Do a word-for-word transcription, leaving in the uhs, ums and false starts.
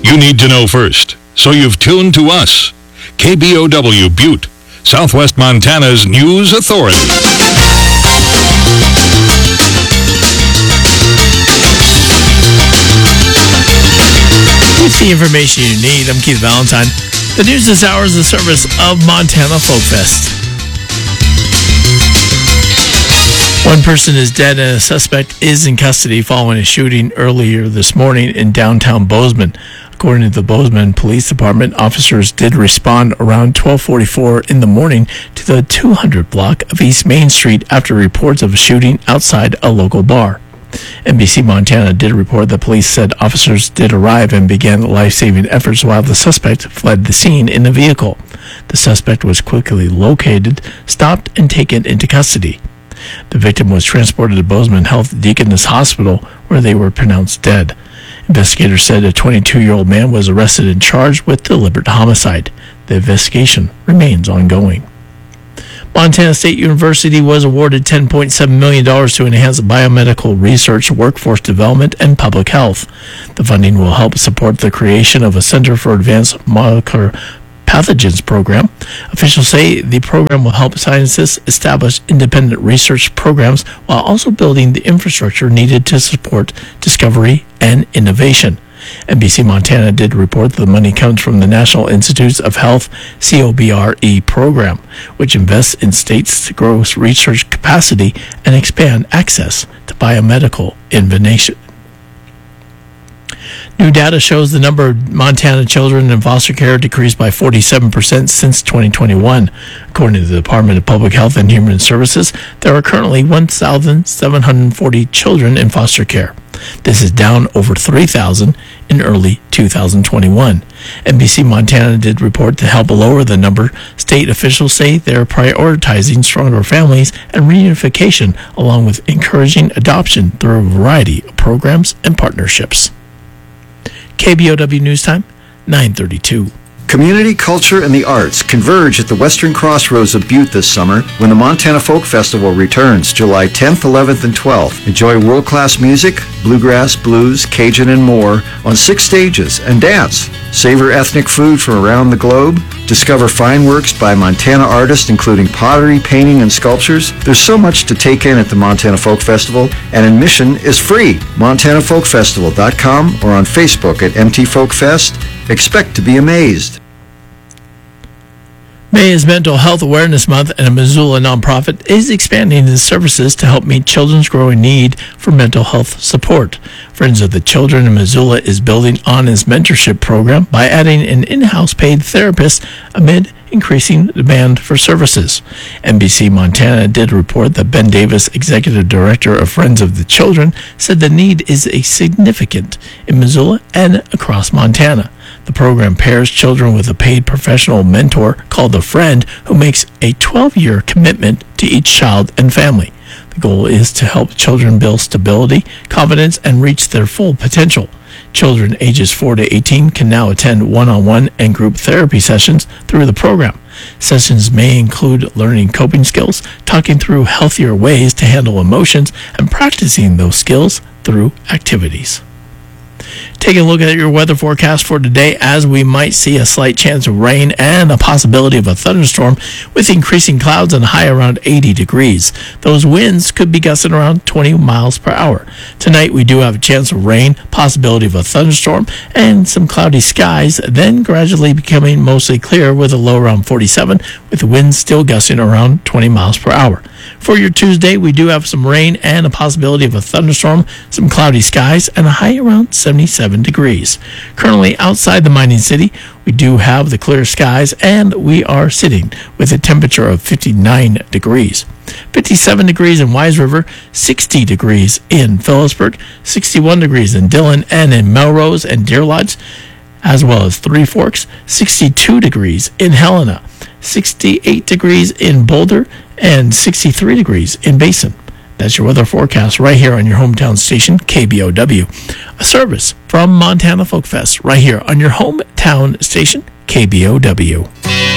you need to know first. So you've tuned to us, K B O W Butte, Southwest Montana's news authority. It's the information you need. I'm Keith Valentine. The news this hour is the service of Montana Folk Fest. One person is dead and a suspect is in custody following a shooting earlier this morning in downtown Bozeman. According to the Bozeman Police Department, officers did respond around twelve forty-four in the morning to the two hundred block of East Main Street after reports of a shooting outside a local bar. N B C Montana did report that police said officers did arrive and began life-saving efforts while the suspect fled the scene in a vehicle. The suspect was quickly located, stopped, and taken into custody. The victim was transported to Bozeman Health Deaconess Hospital, where they were pronounced dead. Investigators said a twenty-two-year-old man was arrested and charged with deliberate homicide. The investigation remains ongoing. Montana State University was awarded ten point seven million dollars to enhance biomedical research, workforce development, and public health. The funding will help support the creation of a Center for Advanced Molecular Pathogens program. Officials say the program will help scientists establish independent research programs while also building the infrastructure needed to support discovery and innovation. N B C Montana did report that the money comes from the National Institutes of Health COBRE program, which invests in states to grow research capacity and expand access to biomedical innovation. New data shows the number of Montana children in foster care decreased by forty-seven percent since twenty twenty-one. According to the Department of Public Health and Human Services, there are currently one thousand seven hundred forty children in foster care. This is down over three thousand in early two thousand twenty-one. N B C Montana did report to help lower the number. State officials say they are prioritizing stronger families and reunification, along with encouraging adoption through a variety of programs and partnerships. K B O W News Time, nine thirty-two. Community, culture, and the arts converge at the Western Crossroads of Butte this summer when the Montana Folk Festival returns July tenth, eleventh, and twelfth. Enjoy world-class music, bluegrass, blues, Cajun, and more on six stages, and dance. Savor ethnic food from around the globe. Discover fine works by Montana artists, including pottery, painting, and sculptures. There's so much to take in at the Montana Folk Festival, and admission is free. montana folk festival dot com or on Facebook at M T Folk Fest. Expect to be amazed. May is Mental Health Awareness Month, and a Missoula nonprofit is expanding its services to help meet children's growing need for mental health support. Friends of the Children in Missoula is building on its mentorship program by adding an in-house paid therapist amid increasing demand for services. N B C Montana did report that Ben Davis, Executive Director of Friends of the Children, said the need is a significant in Missoula and across Montana. The program pairs children with a paid professional mentor called a friend who makes a twelve-year commitment to each child and family. The goal is to help children build stability, confidence, and reach their full potential. Children ages four to eighteen can now attend one-on-one and group therapy sessions through the program. Sessions may include learning coping skills, talking through healthier ways to handle emotions, and practicing those skills through activities. Taking a look at your weather forecast for today, as we might see a slight chance of rain and a possibility of a thunderstorm with increasing clouds and a high around eighty degrees. Those winds could be gusting around twenty miles per hour. Tonight we do have a chance of rain, possibility of a thunderstorm, and some cloudy skies, then gradually becoming mostly clear with a low around forty-seven, with the winds still gusting around twenty miles per hour. For your Tuesday, we do have some rain and a possibility of a thunderstorm, some cloudy skies, and a high around seventy-seven degrees. Currently outside the mining city, we do have the clear skies, and we are sitting with a temperature of fifty-nine degrees. fifty-seven degrees in Wise River, sixty degrees in Phillipsburg, sixty-one degrees in Dillon and in Melrose and Deer Lodge, as well as Three Forks, sixty-two degrees in Helena, sixty-eight degrees in Boulder, and sixty-three degrees in Basin. That's your weather forecast right here on your hometown station, K B O W. A service from Montana Folk Fest right here on your hometown station, K B O W.